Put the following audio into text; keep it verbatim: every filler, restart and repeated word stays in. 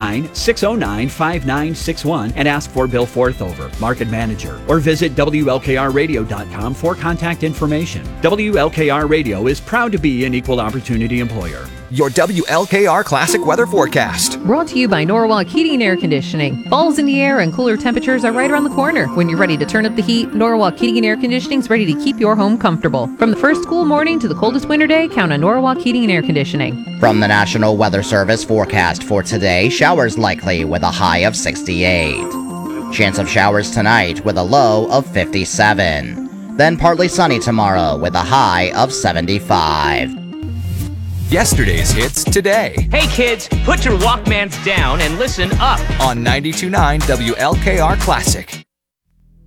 nine, six oh nine, five nine six one and ask for Bill Forthover, Market Manager, or visit W L K R radio dot com for contact information. W L K R Radio is proud to be an equal opportunity employer. Your W L K R Classic Weather Forecast. Brought to you by Norwalk Heating and Air Conditioning. Fall's in the air and cooler temperatures are right around the corner. When you're ready to turn up the heat, Norwalk Heating and Air Conditioning is ready to keep your home comfortable. From the first cool morning to the coldest winter day, count on Norwalk Heating and Air Conditioning. From the National Weather Service forecast for today, showers likely with a high of sixty-eight. Chance of showers tonight with a low of fifty-seven. Then partly sunny tomorrow with a high of seventy-five. Yesterday's hits today Hey kids, put your Walkmans down and listen up on ninety-two point nine W L K R Classic.